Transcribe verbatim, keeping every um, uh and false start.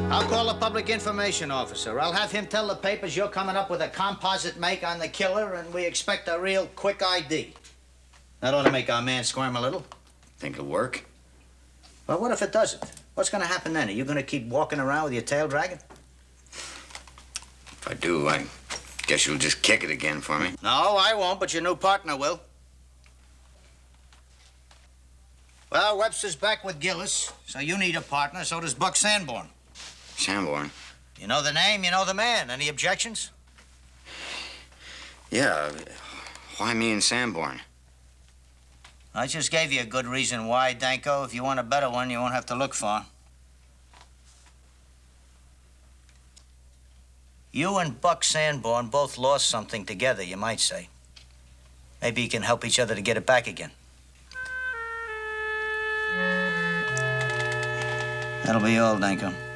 I'll call the public information officer. I'll have him tell the papers you're coming up with a composite make on the killer, and we expect a real quick I D. That ought to make our man squirm a little. Think it'll work? Well, what if it doesn't? What's going to happen then? Are you going to keep walking around with your tail dragging? If I do, I guess you'll just kick it again for me. No, I won't, but your new partner will. Well, Webster's back with Gillis, so you need a partner. So does Buck Sanborn. Sanborn? You know the name, you know the man. Any objections? Yeah. Why me and Sanborn? I just gave you a good reason why, Danko. If you want a better one, you won't have to look far. You and Buck Sanborn both lost something together, you might say. Maybe you can help each other to get it back again. That'll be all, Danko.